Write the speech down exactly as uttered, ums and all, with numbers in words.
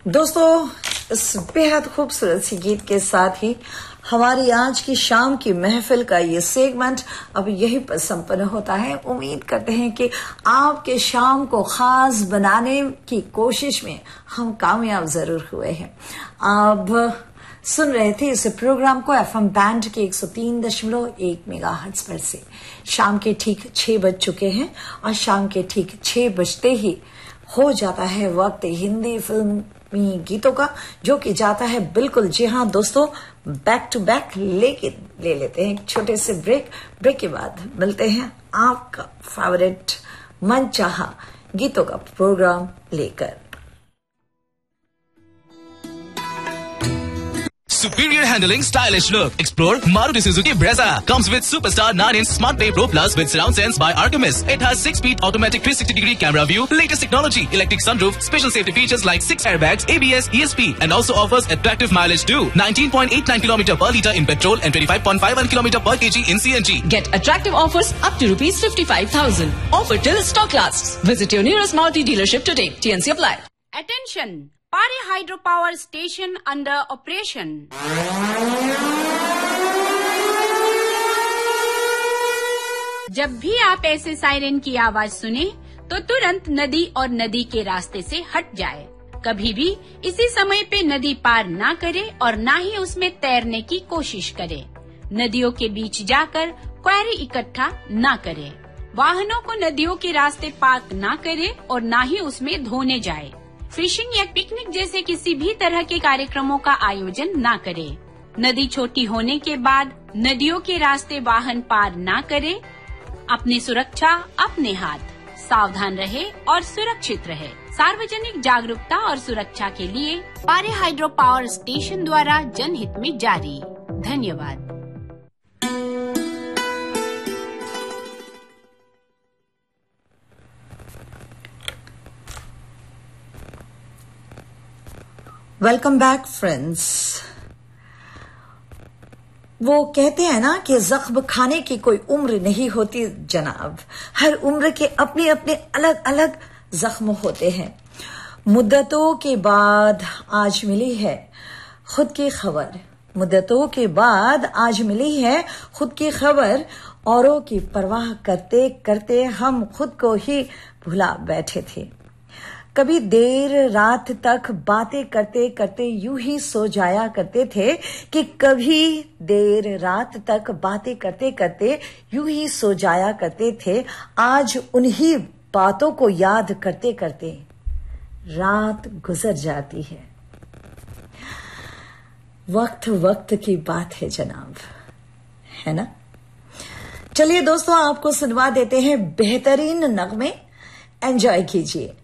दोस्तों, इस बेहद खूबसूरत सी गीत के साथ ही हमारी आज की शाम की महफिल का ये सेगमेंट अब यही पर संपन्न होता है। उम्मीद करते हैं कि आपके शाम को खास बनाने की कोशिश में हम कामयाब जरूर हुए हैं। आप सुन रहे थे इस प्रोग्राम को एफएम बैंड के एक सौ तीन दशमलव एक मेगाहर्ट्ज पर से। शाम के ठीक छह बज चुके हैं और शाम के ठीक छह बजते ही हो जाता है वक्त हिंदी फिल्मी गीतों का, जो कि जाता है बिल्कुल जी हाँ दोस्तों, बैक टू बैक। लेकिन ले लेते हैं एक छोटे से ब्रेक। ब्रेक के बाद मिलते हैं आपका फेवरेट मनचाहा गीतों का प्रोग्राम लेकर। Superior handling, stylish look. Explore Maruti Suzuki Brezza. Comes with Superstar nine inch Smart Play Pro Plus with surround sense by Artemis. It has six speed automatic three sixty degree camera view, latest technology, electric sunroof, special safety features like six airbags, A B S, E S P, and also offers attractive mileage too. nineteen point eight nine kilometers per litre in petrol and twenty-five point five one kilometers per kg in C N G. Get attractive offers up to rupees fifty-five thousand. Offer till stock lasts. Visit your nearest Maruti dealership today. T N C apply. Attention! Pari Hydropower Station under operation. जब भी आप ऐसे siren की आवाज सुने तो तुरंत नदी और नदी के रास्ते से हट जाए। कभी भी इसी समय पे नदी पार ना करे और ना ही उसमें तैरने की कोशिश करे। नदियों के बीच जाकर क्वेरी इकट्ठा ना करे। वाहनों को नदियों के रास्ते पार्क ना करे और ना ही उसमें धोने जाए। फिशिंग या पिकनिक जैसे किसी भी तरह के कार्यक्रमों का आयोजन ना करे। नदी छोटी होने के बाद नदियों के रास्ते वाहन पार ना करे। अपनी सुरक्षा अपने हाथ। सावधान रहे और सुरक्षित रहे। सार्वजनिक जागरूकता और सुरक्षा के लिए पारी हाइड्रो पावर स्टेशन द्वारा जनहित में जारी। धन्यवाद। Welcome back friends. वो कहते हैं ना कि जख्म खाने की कोई उम्र नहीं होती जनाब। हर उम्र के अपने अपने अलग अलग जख्म होते हैं। मुद्दतों के बाद आज मिली है खुद की खबर। मुद्दतों के बाद आज मिली है खुद की खबर। औरों की परवाह करते करते हम खुद को ही भुला बैठे थे। कभी देर रात तक बातें करते करते यूं ही सो जाया करते थे कि कभी देर रात तक बातें करते करते यूं ही सो जाया करते थे। आज उन्हीं बातों को याद करते करते रात गुजर जाती है। वक्त वक्त की बात है जनाब, है ना। चलिए दोस्तों, आपको सुनवा देते हैं बेहतरीन नगमे। एंजॉय कीजिए।